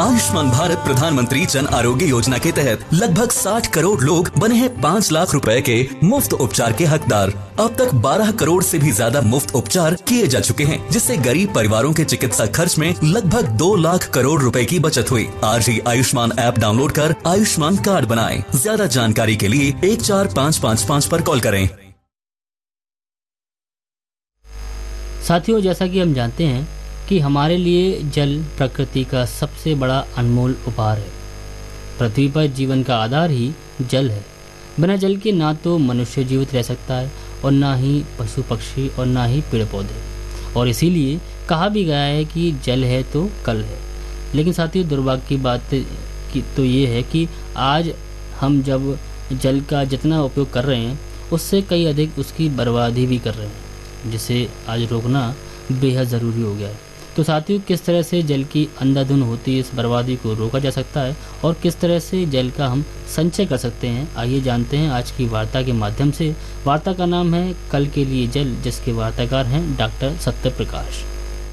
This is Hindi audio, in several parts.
आयुष्मान भारत प्रधानमंत्री जन आरोग्य योजना के तहत लगभग 60 करोड़ लोग बने हैं 5 लाख रुपए के मुफ्त उपचार के हकदार। अब तक 12 करोड़ से भी ज्यादा मुफ्त उपचार किए जा चुके हैं, जिससे गरीब परिवारों के चिकित्सा खर्च में लगभग 2 लाख करोड़ रुपए की बचत हुई। आज ही आयुष्मान ऐप डाउनलोड कर आयुष्मान कार्ड बनाएं। ज्यादा जानकारी के लिए 14555 पर कॉल करें। साथियों, जैसा कि हम जानते हैं कि हमारे लिए जल प्रकृति का सबसे बड़ा अनमोल उपहार है। पृथ्वी पर जीवन का आधार ही जल है। बिना जल के ना तो मनुष्य जीवित रह सकता है और ना ही पशु पक्षी और ना ही पेड़ पौधे। और इसीलिए कहा भी गया है कि जल है तो कल है। लेकिन साथियों, दुर्भाग्य की बात तो ये है कि आज हम जब जल का जितना उपयोग कर रहे हैं उससे कई अधिक उसकी बर्बादी भी कर रहे हैं, जिसे आज रोकना बेहद ज़रूरी हो गया है। तो साथियों, किस तरह से जल की अंधाधुंध होती इस बर्बादी को रोका जा सकता है और किस तरह से जल का हम संचय कर सकते हैं, आइए जानते हैं आज की वार्ता के माध्यम से। वार्ता का नाम है कल के लिए जल, जिसके वार्ताकार हैं डॉक्टर सत्य प्रकाश।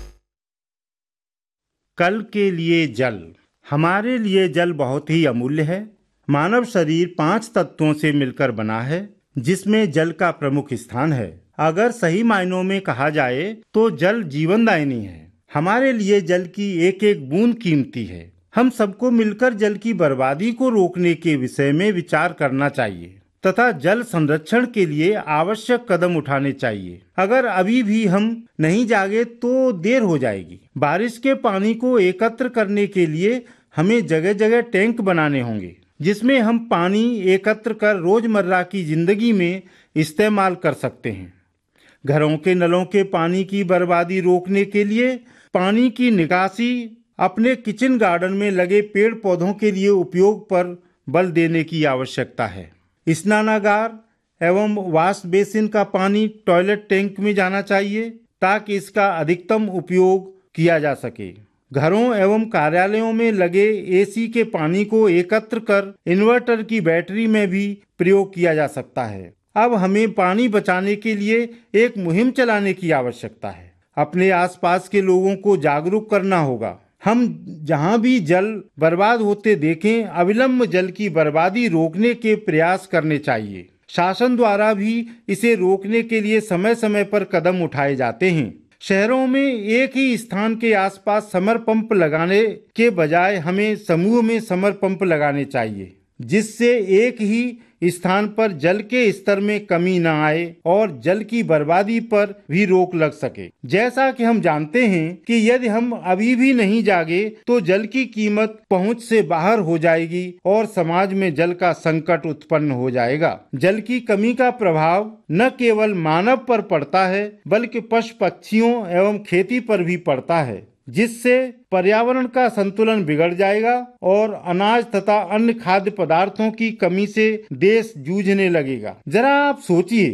कल के लिए जल। हमारे लिए जल बहुत ही अमूल्य है। मानव शरीर 5 तत्वों से मिलकर बना है, जिसमें जल का प्रमुख स्थान है। अगर सही मायनों में कहा जाए तो जल जीवनदायिनी है। हमारे लिए जल की एक एक बूंद कीमती है। हम सबको मिलकर जल की बर्बादी को रोकने के विषय में विचार करना चाहिए तथा जल संरक्षण के लिए आवश्यक कदम उठाने चाहिए। अगर अभी भी हम नहीं जागे तो देर हो जाएगी। बारिश के पानी को एकत्र करने के लिए हमें जगह जगह टैंक बनाने होंगे, जिसमें हम पानी एकत्र कर रोजमर्रा की जिंदगी में इस्तेमाल कर सकते हैं। घरों के नलों के पानी की बर्बादी रोकने के लिए पानी की निकासी, अपने किचन गार्डन में लगे पेड़ पौधों के लिए उपयोग पर बल देने की आवश्यकता है। स्नानागार एवं वॉश बेसिन का पानी टॉयलेट टैंक में जाना चाहिए ताकि इसका अधिकतम उपयोग किया जा सके। घरों एवं कार्यालयों में लगे एसी के पानी को एकत्र कर इन्वर्टर की बैटरी में भी प्रयोग किया जा सकता है। अब हमें पानी बचाने के लिए एक मुहिम चलाने की आवश्यकता है। अपने आसपास के लोगों को जागरूक करना होगा। हम जहां भी जल बर्बाद होते देखें, अविलंब जल की बर्बादी रोकने के प्रयास करने चाहिए। शासन द्वारा भी इसे रोकने के लिए समय समय पर कदम उठाए जाते हैं। शहरों में एक ही स्थान के आसपास समर पंप लगाने के बजाय हमें समूह में समर पंप लगाने चाहिए, जिससे एक ही स्थान पर जल के स्तर में कमी न आए और जल की बर्बादी पर भी रोक लग सके। जैसा कि हम जानते हैं कि यदि हम अभी भी नहीं जागे तो जल की कीमत पहुंच से बाहर हो जाएगी और समाज में जल का संकट उत्पन्न हो जाएगा। जल की कमी का प्रभाव न केवल मानव पर पड़ता है बल्कि पशु पक्षियों एवं खेती पर भी पड़ता है, जिससे पर्यावरण का संतुलन बिगड़ जाएगा और अनाज तथा अन्य खाद्य पदार्थों की कमी से देश जूझने लगेगा। जरा आप सोचिए